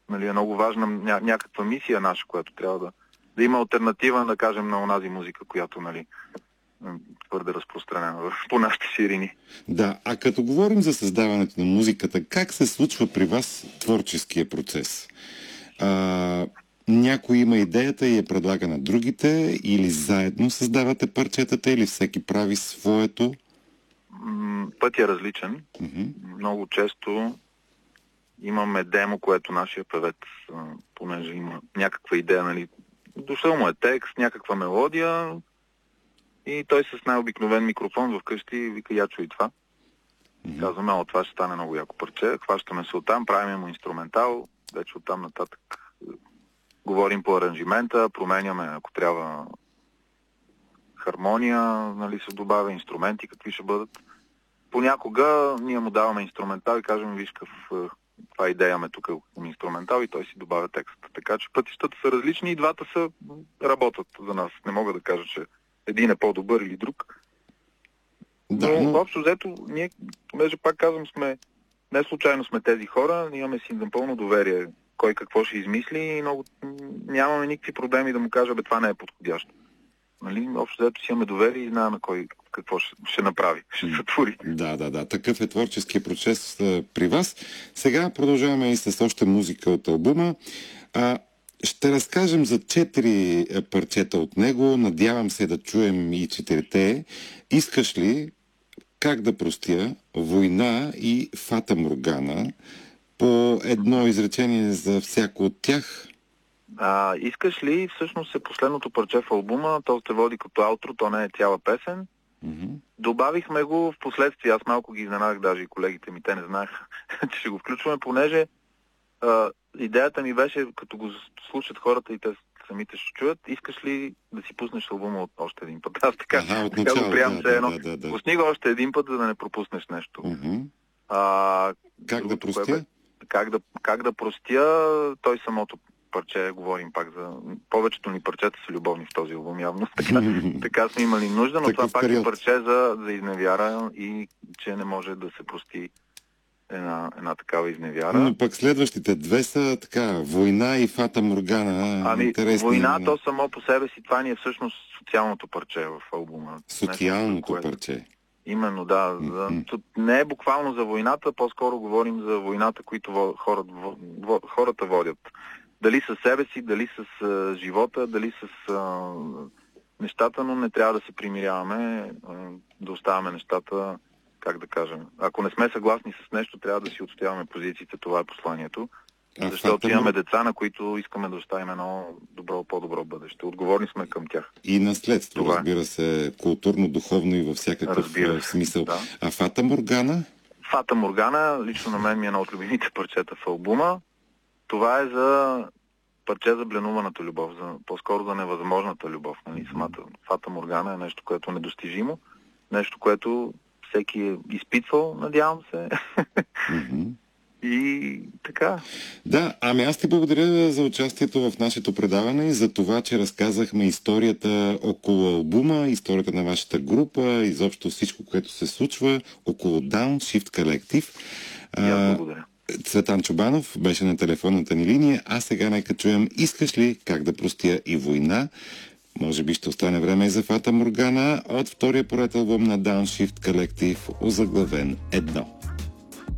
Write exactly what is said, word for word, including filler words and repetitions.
нали, е много важна ня- някаква мисия наша, която трябва да, да има алтернатива, да кажем, на онази музика, която, нали, твърде разпространена по нашите ширини. Да, а като говорим за създаването на музиката, как се случва при вас творческия процес? А, някой има идеята и я предлага на другите, или заедно създавате парчетата, или всеки прави своето? Път е различен. Mm-hmm. Много често имаме демо, което нашия певец, понеже има някаква идея, нали, дошъл му е текст, някаква мелодия и той с най-обикновен микрофон вкъщи вика: я чуй това. Mm-hmm. Казваме: о, това ще стане много яко парче, хващаме се оттам, правим му инструментал, вече оттам нататък говорим по аранжимента, променяме, ако трябва, хармония, нали, се добавя, инструменти какви ще бъдат. Понякога ние му даваме инструментал и кажем: виж, каква идея имаме тук инструментал, и той си добавя текст. Така че пътищата са различни и двата са работят за нас. Не мога да кажа, че един е по-добър или друг. Да, но, но... общо взето, ние, понеже пак казвам, сме, не случайно сме тези хора, ние имаме си напълно доверие кой какво ще измисли и много, нямаме никакви проблеми да му кажа: бе, това не е подходящо. Нали? Общо взето си имаме доверие и знаем кой какво ще, ще направи, ще сътвори. Да, да, да. Такъв е творческия процес а, при вас. Сега продължаваме и с още музика от албума. А, ще разкажем за четири парчета от него. Надявам се да чуем и четирите. Искаш ли, Как да простя, Война и Фата Моргана? По едно изречение за всяко от тях. А, искаш ли, всъщност е последното парче в албума, то се води като аутро, то не е цяла песен. Mm-hmm. Добавихме го в последствие, аз малко ги изненадах, даже и колегите ми, те не знаеха, че ще го включваме, понеже а, идеята ми беше, като го слушат хората и те самите ще чуят: искаш ли да си пуснеш албума от още един път? Аз така, ага, така го приемам, да, че едно. Да, да, да. Пусни го още един път, за да не пропуснеш нещо. Mm-hmm. А, как да простя? Бе, как, да, как да простя, той самото парче, говорим пак за... Повечето ни парчета са любовни в този албум, явно. Така, така сме имали нужда, но това пак период. Е парче за, за изневяра и че не може да се прости една, една такава изневяра. Но пък следващите две са така: Война и Фата Моргана. Ами, интересни... Война, то само по себе си, това ни е всъщност социалното парче в албума. Социалното нещо, парче. Именно, да. Mm-hmm. Не е буквално за войната, по-скоро говорим за войната, които хората, хората водят. Дали със себе си, дали с а, живота, дали с а, нещата, но не трябва да се примиряваме, а, да оставяме нещата, как да кажем. Ако не сме съгласни с нещо, трябва да си отстояваме позициите, това е посланието. А, защото факта... имаме деца, на които искаме да оставим едно добро, по-добро бъдеще. Отговорни сме към тях. И наследство, това разбира се, културно, духовно и във всякакъв смисъл. Да. А Фата Моргана? Фата Моргана, лично на мен ми е едно от любимите парчета в албума. Това е за парче за бленуваната любов, за, по-скоро за невъзможната любов. Нали? Самата Фата Моргана е нещо, което е недостижимо, нещо, което всеки е изпитвал, надявам се. Mm-hmm. И така. Да, ами аз ти благодаря за участието в нашето предаване и за това, че разказахме историята около албума, историята на вашата група, изобщо всичко, което се случва около Downshift Collective. И аз благодаря. Цветан Чобанов беше на телефонната ни линия, а сега нека чуем Искаш ли как да простя и Война. Може би ще остане време и за Фата Моргана от втория поред албум на Downshift Collective, озаглавен Едно.